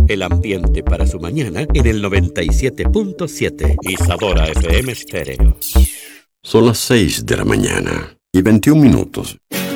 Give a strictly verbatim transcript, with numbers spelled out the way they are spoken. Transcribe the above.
el ambiente para su mañana en el noventa y siete punto siete. Isadora F M Stereo. Son las seis de la mañana y veintiún minutos.